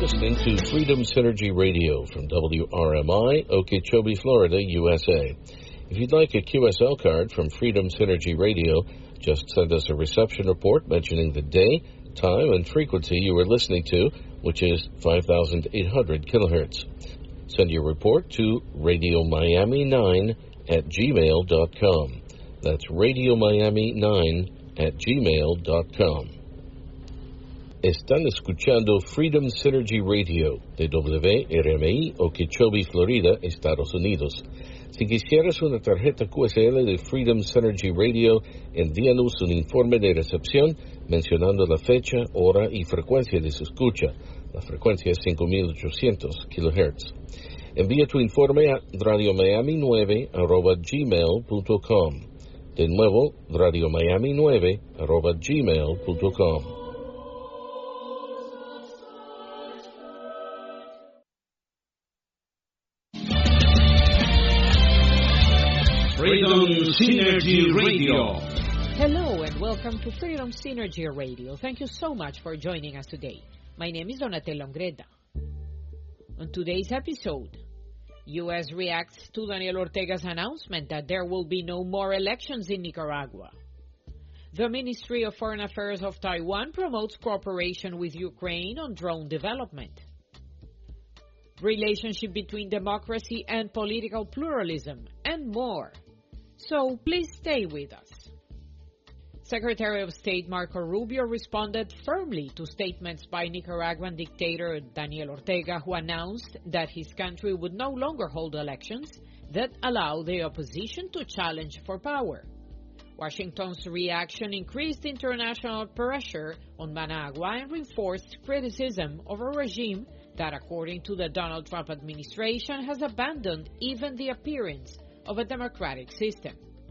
listening to Freedom Synergy Radio from WRMI, Okeechobee, Florida, USA. If you'd like a QSL card from Freedom Synergy Radio, just send us a reception report mentioning the day, time, and frequency you are listening to, which is 5,800 kilohertz. Send your report to radiomiami9@gmail.com. That's radiomiami9@gmail.com. Están escuchando Freedom Synergy Radio de WRMI, Okeechobee, Florida, Estados Unidos. Si quisieras una tarjeta QSL de Freedom Synergy Radio, envíanos un informe de recepción mencionando la fecha, hora y frecuencia de su escucha. La frecuencia es 5,800 kHz. Envía tu informe a radiomiami9@gmail.com. De nuevo, radiomiami9@gmail.com. Freedom Synergy Radio. Hello and welcome to Freedom Synergy Radio. Thank you so much for joining us today. My name is Donatella Ongreda. On today's episode, U.S. reacts to Daniel Ortega's announcement that there will be no more elections in Nicaragua. The Ministry of Foreign Affairs of Taiwan promotes cooperation with Ukraine on drone development. Relationship between democracy and political pluralism, and more. So please stay with us. Secretary of State Marco Rubio responded firmly to statements by Nicaraguan dictator Daniel Ortega, who announced that his country would no longer hold elections that allow the opposition to challenge for power. Washington's reaction increased international pressure on Managua and reinforced criticism of a regime that, according to the Donald Trump administration, has abandoned even the appearance of a democratic system.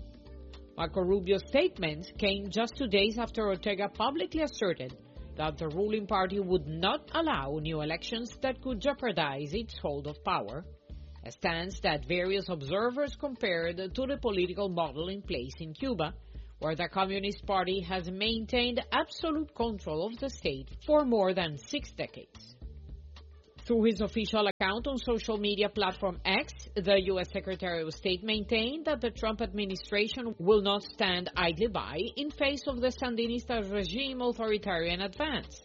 Marco Rubio's statements came just 2 days after Ortega publicly asserted that the ruling party would not allow new elections that could jeopardize its hold of power, a stance that various observers compared to the political model in place in Cuba, where the Communist Party has maintained absolute control of the state for more than 6 decades. Through his official account on social media platform X, the U.S. Secretary of State maintained that the Trump administration will not stand idly by in face of the Sandinista regime authoritarian advance.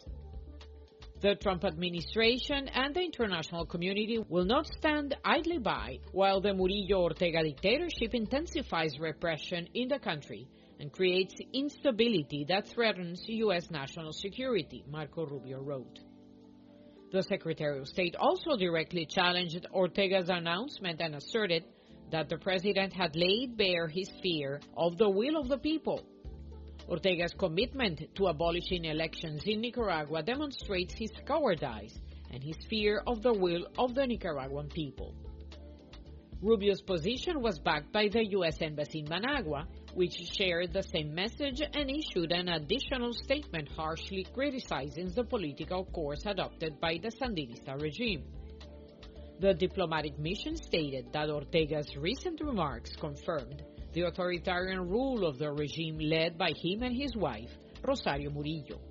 The Trump administration and the international community will not stand idly by while the Murillo-Ortega dictatorship intensifies repression in the country and creates instability that threatens U.S. national security, Marco Rubio wrote. The Secretary of State also directly challenged Ortega's announcement and asserted that the president had laid bare his fear of the will of the people. Ortega's commitment to abolishing elections in Nicaragua demonstrates his cowardice and his fear of the will of the Nicaraguan people. Rubio's position was backed by the U.S. Embassy in Managua, which shared the same message and issued an additional statement harshly criticizing the political course adopted by the Sandinista regime. The diplomatic mission stated that Ortega's recent remarks confirmed the authoritarian rule of the regime led by him and his wife, Rosario Murillo.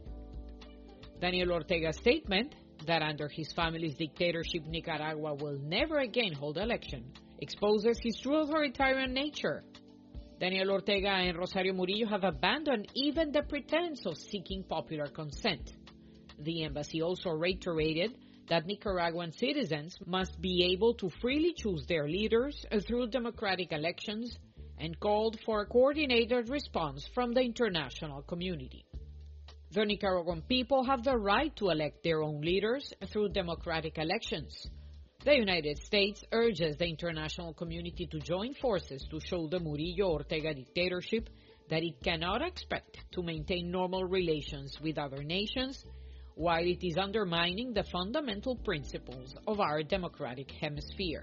Daniel Ortega's statement that under his family's dictatorship Nicaragua will never again hold election exposes his true authoritarian nature. Daniel Ortega and Rosario Murillo have abandoned even the pretense of seeking popular consent. The embassy also reiterated that Nicaraguan citizens must be able to freely choose their leaders through democratic elections and called for a coordinated response from the international community. The Nicaraguan people have the right to elect their own leaders through democratic elections. The United States urges the international community to join forces to show the Murillo-Ortega dictatorship that it cannot expect to maintain normal relations with other nations while it is undermining the fundamental principles of our democratic hemisphere.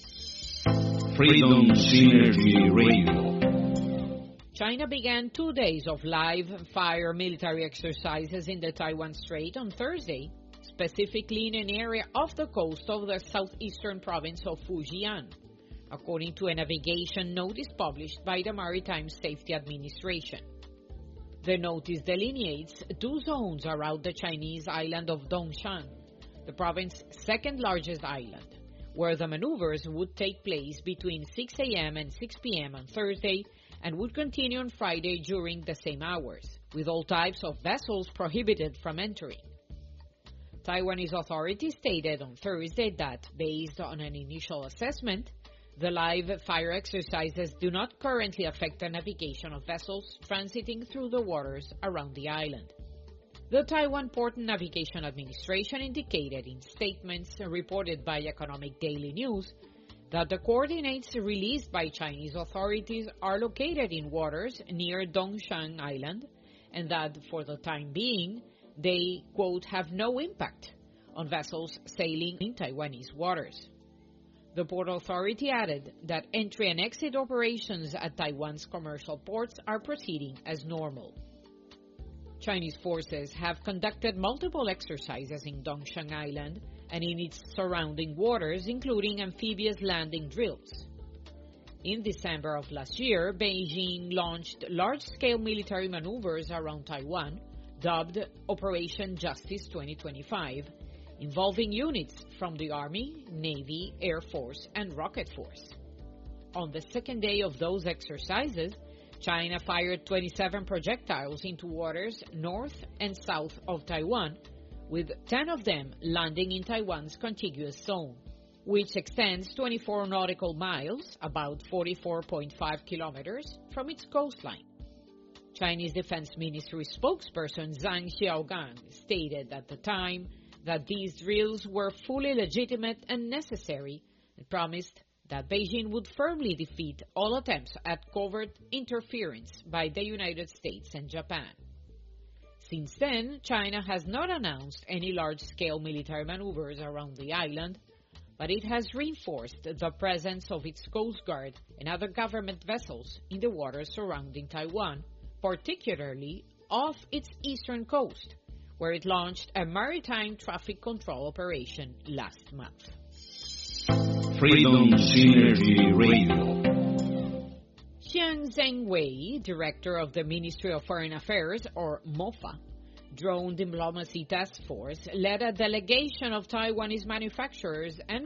Freedom Synergy Radio. China began 2 days of live-fire military exercises in the Taiwan Strait on Thursday, specifically in an area off the coast of the southeastern province of Fujian, according to a navigation notice published by the Maritime Safety Administration. The notice delineates 2 zones around the Chinese island of Dongshan, the province's second-largest island, where the maneuvers would take place between 6 a.m. and 6 p.m. on Thursday and would continue on Friday during the same hours, with all types of vessels prohibited from entering. Taiwanese authorities stated on Thursday that, based on an initial assessment, the live fire exercises do not currently affect the navigation of vessels transiting through the waters around the island. The Taiwan Port and Navigation Administration indicated in statements reported by Economic Daily News that the coordinates released by Chinese authorities are located in waters near Dongshan Island and that, for the time being, they, quote, have no impact on vessels sailing in Taiwanese waters. The Port Authority added that entry and exit operations at Taiwan's commercial ports are proceeding as normal. Chinese forces have conducted multiple exercises in Dongshan Island and in its surrounding waters, including amphibious landing drills. In December of last year, Beijing launched large-scale military maneuvers around Taiwan, dubbed Operation Justice 2025, involving units from the Army, Navy, Air Force, and Rocket Force. On the second day of those exercises, China fired 27 projectiles into waters north and south of Taiwan, with 10 of them landing in Taiwan's contiguous zone, which extends 24 nautical miles, about 44.5 kilometers, from its coastline. Chinese Defense Ministry spokesperson Zhang Xiaogang stated at the time that these drills were fully legitimate and necessary and promised that Beijing would firmly defeat all attempts at covert interference by the United States and Japan. Since then, China has not announced any large-scale military maneuvers around the island, but it has reinforced the presence of its Coast Guard and other government vessels in the waters surrounding Taiwan, particularly off its eastern coast, where it launched a maritime traffic control operation last month. Freedom Synergy Radio. Xiang Zhengwei, director of the Ministry of Foreign Affairs, or MOFA, Drone Diplomacy Task Force, led a delegation of Taiwanese manufacturers and